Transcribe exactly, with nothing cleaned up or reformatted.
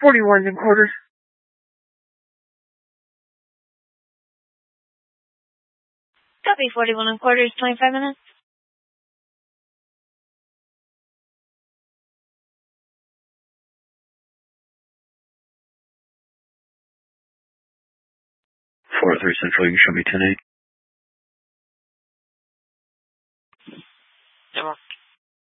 forty-one and quarters. Copy, forty-one and quarters, twenty-five minutes. four oh three Central, you can show me ten eight. Demo.